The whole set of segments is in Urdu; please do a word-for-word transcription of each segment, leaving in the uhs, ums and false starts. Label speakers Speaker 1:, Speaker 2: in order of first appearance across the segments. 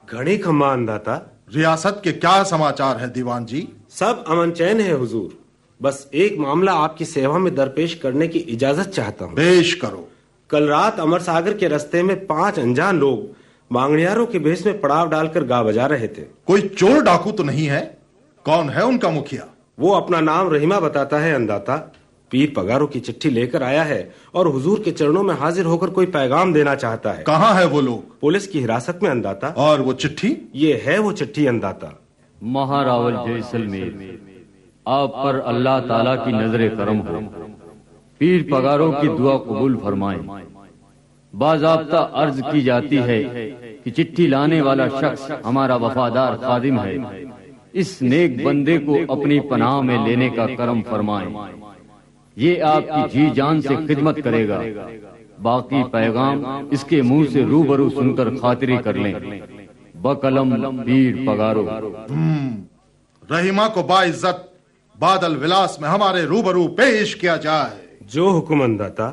Speaker 1: گھڑی کھما انداتا۔
Speaker 2: ریاست کے کیا سماچار ہیں دیوان جی؟
Speaker 1: سب امن چین ہے حضور، بس ایک معاملہ آپ کی سیوا میں درپیش کرنے کی اجازت چاہتا ہوں۔
Speaker 2: پیش کرو۔
Speaker 1: کل رات امر ساگر کے رستے میں پانچ انجان لوگ مانگڑیاروں کے بھیس میں پڑاؤ ڈال کر گا بجا رہے تھے۔
Speaker 2: کوئی چور ڈاکو تو نہیں ہے؟ کون ہے ان کا مکھیا؟
Speaker 1: وہ اپنا نام رحیمہ بتاتا ہے انداتا، پیر پگاروں کی چٹھی لے کر آیا ہے اور حضور کے چرنوں میں حاضر ہو کر کوئی پیغام دینا چاہتا ہے۔
Speaker 2: کہاں ہے وہ لوگ؟
Speaker 1: پولیس کی حراست میں انداتا۔
Speaker 2: اور وہ چٹھی؟
Speaker 1: یہ ہے وہ چٹھی انداتا۔
Speaker 3: مہاراول جیسلمیر، آپ پر اللہ تعالیٰ کی نظر کرم ہو، پیر پگاروں کی دعا قبول فرمائیں۔ باضابطہ عرض کی جاتی ہے کہ چٹھی لانے والا شخص ہمارا وفادار خادم ہے، اس نیک بندے کو اپنی پناہ میں لینے کا کرم فرمائیں، یہ آپ کی جی جان سے خدمت کرے گا۔ باقی پیغام اس کے منہ سے روبرو سن کر خاطری کر لیں۔ بقلم پیر پگارو۔
Speaker 2: رحیمہ کو باعزت بادل ولاس میں ہمارے روبرو پیش کیا جائے۔
Speaker 1: جو حکم انداتا۔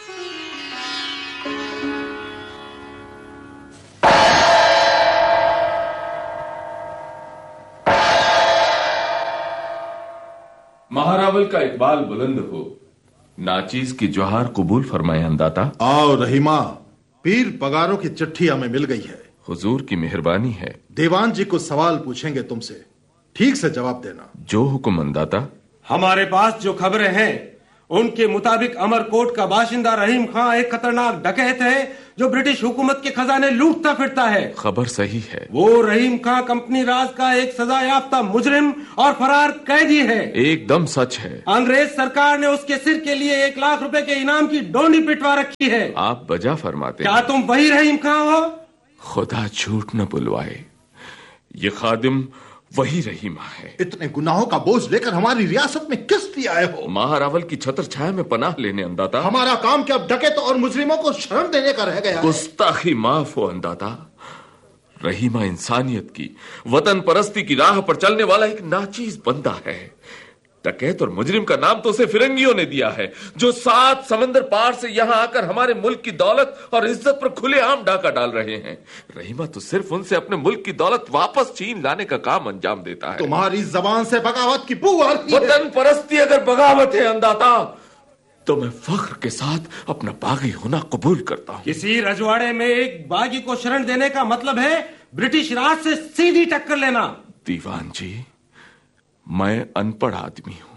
Speaker 4: مہاراول کا اقبال بلند ہو، ناچیز کی جوہار قبول فرمائے انداتا۔
Speaker 2: آؤ رحیمہ، پیر پگاروں کی چٹھی ہمیں مل گئی ہے۔
Speaker 4: حضور کی مہربانی ہے۔
Speaker 2: دیوان جی کو سوال پوچھیں گے تم سے، ٹھیک سے جواب دینا۔
Speaker 4: جو حکم انداتا۔
Speaker 1: ہمارے پاس جو خبریں ہیں ان کے مطابق امر کوٹ کا باشندہ رحیم خان ایک خطرناک ڈکیت ہے جو برٹش حکومت کے خزانے لوٹتا پھرتا ہے۔
Speaker 4: خبر صحیح ہے۔
Speaker 1: وہ رحیم خان کمپنی راز کا ایک سزا یافتہ مجرم اور فرار قیدی ہے۔
Speaker 4: ایک دم سچ ہے۔
Speaker 1: انگریز سرکار نے اس کے سر کے لیے ایک لاکھ روپے کے انعام کی ڈونی پٹوا رکھی ہے۔
Speaker 4: آپ بجا فرماتے
Speaker 1: کیا تم وہی رحیم خان ہو؟
Speaker 4: خدا جھوٹ نہ بلوائے، یہ خادم وہی رحیمہ ہے۔
Speaker 2: اتنے گناہوں کا بوجھ لے کر ہماری ریاست میں کس لیے آئے ہو؟
Speaker 4: مہاراول کی چھتر چھایا میں پناہ لینے انداتا۔
Speaker 2: ہمارا کام کیا اب ڈکیتوں اور مجرموں کو شرم دینے کا رہ گیا؟
Speaker 4: گستاخی معاف ہو انداتا۔ رحیمہ انسانیت کی، وطن پرستی کی راہ پر چلنے والا ایک ناچیز بندہ ہے۔ ڈکیت اور مجرم کا نام تو اسے فرنگیوں نے دیا ہے، جو سات سمندر پار سے یہاں آ کر ہمارے ملک کی دولت اور عزت پر کھلے عام ڈاکہ ڈال رہے ہیں۔ رحیمہ تو صرف ان سے اپنے ملک کی دولت واپس چین لانے کا کام انجام دیتا ہے۔
Speaker 2: تمہاری زبان سے بغاوت کی بو آ رہی ہے۔
Speaker 4: وطن پرستی اگر بغاوت ہے انداتا تو میں فخر کے ساتھ اپنا باغی ہونا قبول کرتا ہوں۔
Speaker 1: کسی رجواڑے میں ایک باغی کو شرن دینے کا مطلب ہے برٹش راج سے سیدھی ٹکر لینا۔
Speaker 4: دیوان جی، میں ان پڑھ آدمی ہوں،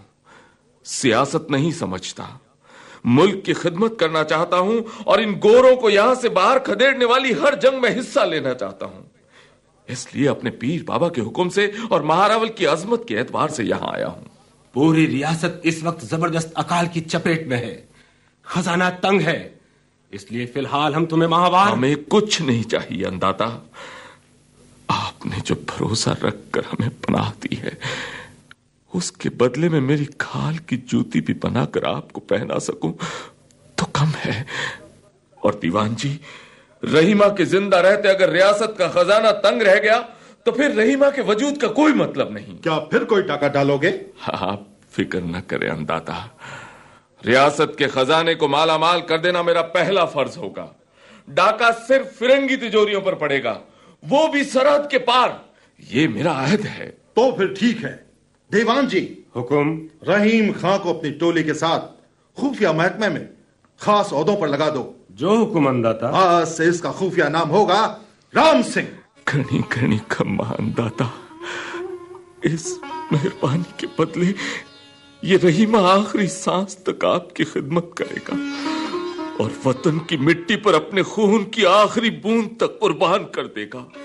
Speaker 4: سیاست نہیں سمجھتا، ملک کی خدمت کرنا چاہتا ہوں اور ان گوروں کو یہاں سے باہر کھدیڑنے والی ہر جنگ میں حصہ لینا چاہتا ہوں۔ اس لیے اپنے پیر بابا کے حکم سے اور مہاراول کی عظمت کے اعتبار سے یہاں آیا ہوں۔
Speaker 1: پوری ریاست اس وقت زبردست اکال کی چپیٹ میں ہے، خزانہ تنگ ہے، اس لیے فی الحال ہم تمہیں ماہوار۔
Speaker 4: ہمیں کچھ نہیں چاہیے انداتا، آپ نے جو بھروسہ رکھ کر ہمیں پناہ دی ہے اس کے بدلے میں میری کھال کی جوتی بھی بنا کر آپ کو پہنا سکوں تو کم ہے۔ اور دیوان جی، رحیمہ کے زندہ رہتے اگر ریاست کا خزانہ تنگ رہ گیا تو پھر رحیمہ کے وجود کا کوئی مطلب نہیں۔
Speaker 2: کیا پھر کوئی ٹاکہ ڈالو گے؟
Speaker 4: آپ فکر نہ کریں انداتا، ریاست کے خزانے کو مالا مال کر دینا میرا پہلا فرض ہوگا۔ ڈاکہ صرف فرنگی تجوریوں پر پڑے گا، وہ بھی سرحد کے پار، یہ میرا عہد ہے۔
Speaker 2: تو پھر ٹھیک ہے دیوان جی،
Speaker 1: حکم۔
Speaker 2: رحیم خان کو اپنی ٹولی کے ساتھ خفیہ محکمے میں خاص عہدوں پر لگا دو۔
Speaker 1: جو حکم انداتا۔
Speaker 2: آج سے اس کا خفیہ نام ہوگا رام سنگھ۔
Speaker 4: گھنی گھنی کھما انداتا، اس مہربانی کے بدلے یہ رحیمہ آخری سانس تک آپ کی خدمت کرے گا اور وطن کی مٹی پر اپنے خون کی آخری بوند تک قربان کر دے گا۔